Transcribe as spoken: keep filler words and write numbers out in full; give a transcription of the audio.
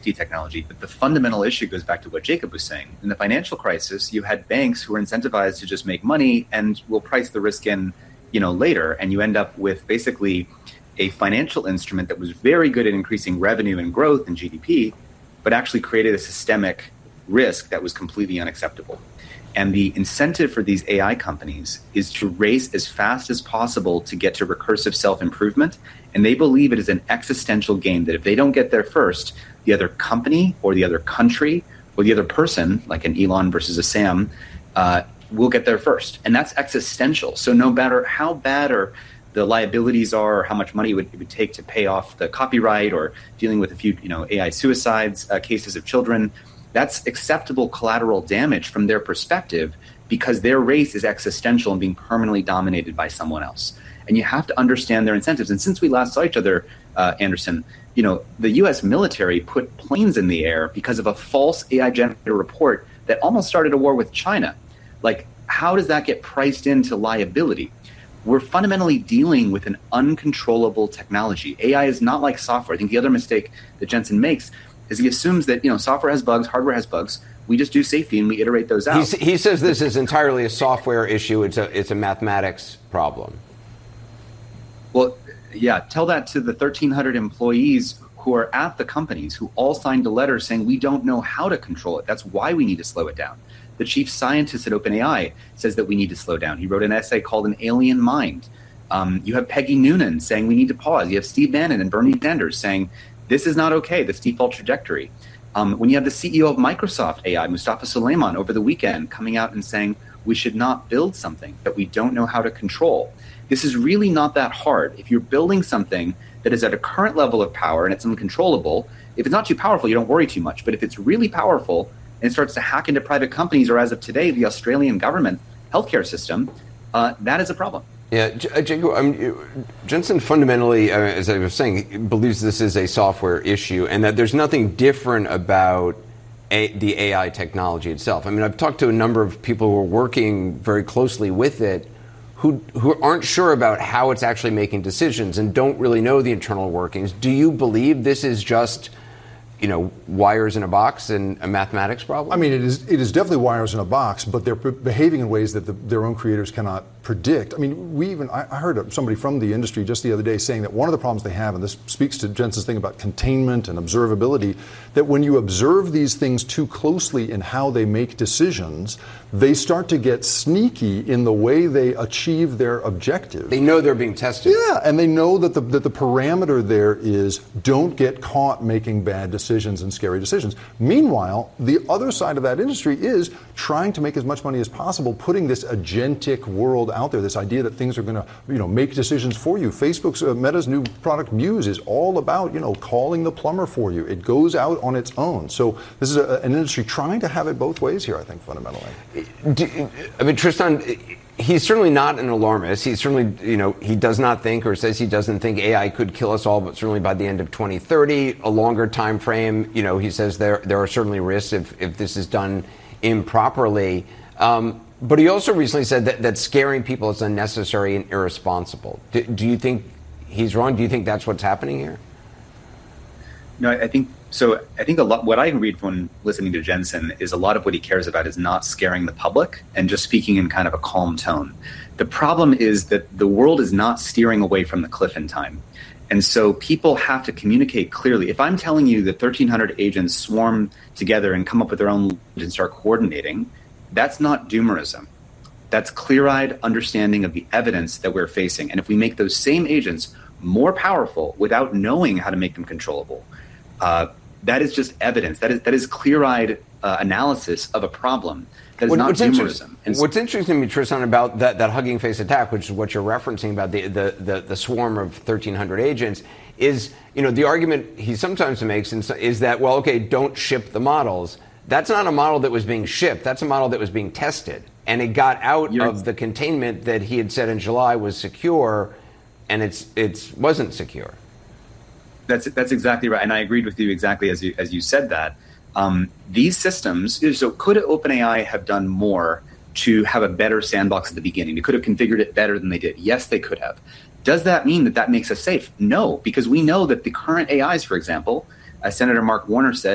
safety technology. But the fundamental issue goes back to what Jacob was saying. In the financial crisis, you had banks who were incentivized to just make money and will price the risk in, you know, later. And you end up with basically a financial instrument that was very good at increasing revenue and growth and G D P, but actually created a systemic risk that was completely unacceptable. And the incentive for these A I companies is to race as fast as possible to get to recursive self-improvement. And they believe it is an existential game that if they don't get there first, the other company or the other country or the other person, like an Elon versus a Sam, uh, will get there first. And that's existential. So no matter how bad or the liabilities are, or how much money it would, it would take to pay off the copyright, or dealing with a few, you know, A I suicides, uh, cases of children, that's acceptable collateral damage from their perspective because their race is existential and being permanently dominated by someone else. And you have to understand their incentives. And since we last saw each other, uh, Anderson, you know, the U S military put planes in the air because of a false A I-generated report that almost started a war with China. Like, how does that get priced into liability? We're fundamentally dealing with an uncontrollable technology. A I is not like software. I think the other mistake that Jensen makes is he assumes that, you know, software has bugs, hardware has bugs. We just do safety and we iterate those out. He's, he says this is entirely a software issue. It's a it's a mathematics problem. Well, yeah, tell that to the thirteen hundred employees who are at the companies who all signed a letter saying we don't know how to control it. That's why we need to slow it down. The chief scientist at OpenAI says that we need to slow down. He wrote an essay called An Alien Mind. Um, you have Peggy Noonan saying we need to pause. You have Steve Bannon and Bernie Sanders saying this is not okay, this default trajectory. Um, when you have the C E O of Microsoft A I, Mustafa Suleyman, over the weekend coming out and saying we should not build something that we don't know how to control. This is really not that hard. If you're building something that is at a current level of power and it's uncontrollable, if it's not too powerful, you don't worry too much. But if it's really powerful and it starts to hack into private companies, or as of today, the Australian government healthcare system, uh, that is a problem. Yeah, Jacob, um, Jensen fundamentally, uh, as I was saying, believes this is a software issue and that there's nothing different about a, the A I technology itself. I mean, I've talked to a number of people who are working very closely with it who who aren't sure about how it's actually making decisions and don't really know the internal workings. Do you believe this is just, you know, wires in a box and a mathematics problem? I mean, it is it is definitely wires in a box, but they're p- behaving in ways that the, their own creators cannot predict. I mean, we even, I, I heard somebody from the industry just the other day saying that one of the problems they have, and this speaks to Jensen's thing about containment and observability, that when you observe these things too closely in how they make decisions, they start to get sneaky in the way they achieve their objective. They know they're being tested. Yeah, and they know that the, that the parameter there is don't get caught making bad decisions and scary decisions. Meanwhile, the other side of that industry is trying to make as much money as possible, putting this agentic world out there, this idea that things are going to, you know, make decisions for you. Facebook's, uh, Meta's new product Muse is all about, you know, calling the plumber for you. It goes out on its own. So this is a, an industry trying to have it both ways here, I think, fundamentally. Do, I mean, Tristan, he's certainly not an alarmist. He's certainly, you know, he does not think, or says he doesn't think A I could kill us all, but certainly by the end of twenty thirty, a longer time frame, you know, he says there there are certainly risks if, if this is done improperly. Um, but he also recently said that, that scaring people is unnecessary and irresponsible. Do, do you think he's wrong? Do you think that's what's happening here? No, I think so. I think a lot, what I read when listening to Jensen is a lot of what he cares about is not scaring the public and just speaking in kind of a calm tone. The problem is that the world is not steering away from the cliff in time. And so people have to communicate clearly. If I'm telling you that thirteen hundred agents swarm together and come up with their own and start coordinating, that's not doomerism. That's clear-eyed understanding of the evidence that we're facing. And if we make those same agents more powerful without knowing how to make them controllable, uh, that is just evidence. That is that is clear-eyed uh, analysis of a problem. That is what, not what's doomerism. Inter- what's interesting to me, Tristan, about that, that Hugging Face attack, which is what you're referencing about the, the, the, the swarm of thirteen hundred agents, is, you know, the argument he sometimes makes is that, well, okay, don't ship the models. That's not a model that was being shipped. That's a model that was being tested. And it got out you're of the containment that he had said in July was secure, and it's it's wasn't secure. That's that's exactly right, and I agreed with you exactly as you as you said that. Um, these systems, so could OpenAI have done more to have a better sandbox at the beginning? They could have configured it better than they did. Yes, they could have. Does that mean that that makes us safe? No, because we know that the current A Is, for example, as Senator Mark Warner said,